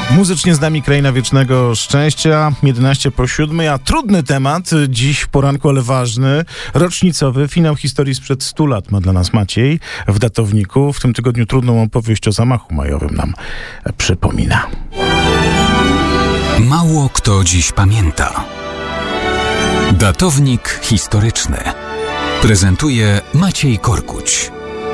Muzycznie z nami Kraina Wiecznego Szczęścia, 11 po 7, a trudny temat dziś w poranku, ale ważny, rocznicowy, finał historii sprzed 100 lat ma dla nas Maciej w datowniku. W tym tygodniu trudną opowieść o zamachu majowym nam przypomina. Mało kto dziś pamięta. Datownik historyczny prezentuje Maciej Korkuć.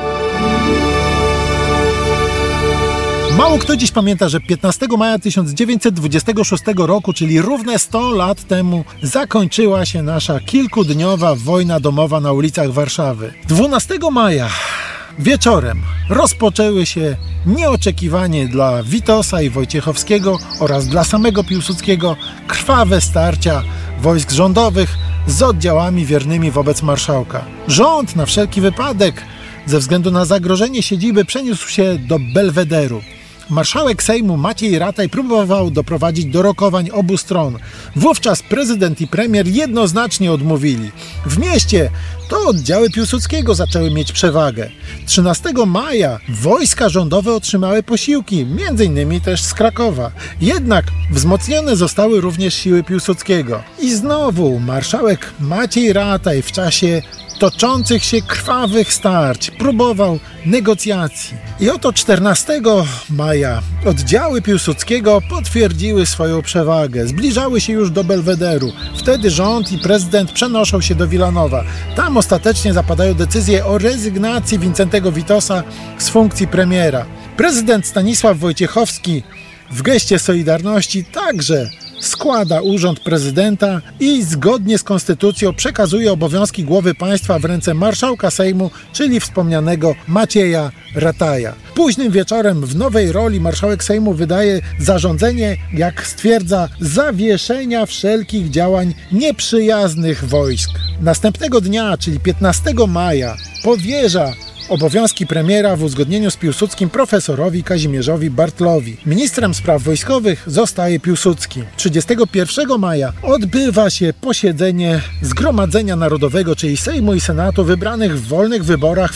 Mało kto dziś pamięta, że 15 maja 1926 roku, czyli równe 100 lat temu, zakończyła się nasza kilkudniowa wojna domowa na ulicach Warszawy. 12 maja wieczorem rozpoczęły się nieoczekiwanie dla Witosa i Wojciechowskiego oraz dla samego Piłsudskiego krwawe starcia wojsk rządowych z oddziałami wiernymi wobec marszałka. Rząd na wszelki wypadek ze względu na zagrożenie siedziby przeniósł się do Belwederu. Marszałek Sejmu Maciej Rataj próbował doprowadzić do rokowań obu stron. Wówczas prezydent i premier jednoznacznie odmówili. W mieście to oddziały Piłsudskiego zaczęły mieć przewagę. 13 maja wojska rządowe otrzymały posiłki, m.in. też z Krakowa. Jednak wzmocnione zostały również siły Piłsudskiego. I znowu marszałek Maciej Rataj w czasie toczących się krwawych starć próbował negocjacji. I oto 14 maja oddziały Piłsudskiego potwierdziły swoją przewagę. Zbliżały się już do Belwederu. Wtedy rząd i prezydent przenoszą się do Wilanowa. Tam ostatecznie zapadają decyzje o rezygnacji Wincentego Witosa z funkcji premiera. Prezydent Stanisław Wojciechowski w geście solidarności także składa urząd prezydenta i zgodnie z konstytucją przekazuje obowiązki głowy państwa w ręce marszałka Sejmu, czyli wspomnianego Macieja Rataja. Późnym wieczorem w nowej roli marszałek Sejmu wydaje zarządzenie, jak stwierdza, zawieszenia wszelkich działań nieprzyjaznych wojsk. Następnego dnia, czyli 15 maja, powierza obowiązki premiera w uzgodnieniu z Piłsudskim profesorowi Kazimierzowi Bartlowi. Ministrem spraw wojskowych zostaje Piłsudski. 31 maja odbywa się posiedzenie Zgromadzenia Narodowego, czyli Sejmu i Senatu wybranych w wolnych wyborach w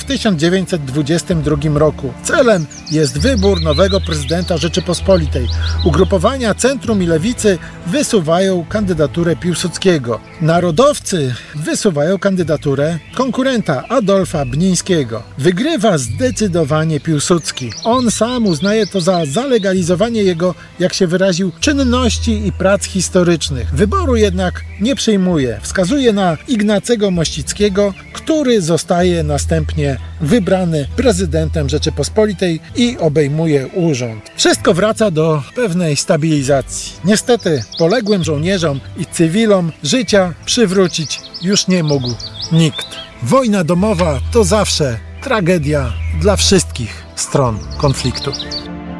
1922 roku. Celem jest wybór nowego prezydenta Rzeczypospolitej. Ugrupowania Centrum i Lewicy wysuwają kandydaturę Piłsudskiego. Narodowcy wysuwają kandydaturę konkurenta Adolfa Bnińskiego. Wygrywa zdecydowanie Piłsudski. On sam uznaje to za zalegalizowanie jego, jak się wyraził, czynności i prac historycznych. Wyboru jednak nie przyjmuje. Wskazuje na Ignacego Mościckiego, który zostaje następnie wybrany prezydentem Rzeczypospolitej i obejmuje urząd. Wszystko wraca do pewnej stabilizacji. Niestety poległym żołnierzom i cywilom życia przywrócić już nie mógł nikt. Wojna domowa to zawsze tragedia dla wszystkich stron konfliktu.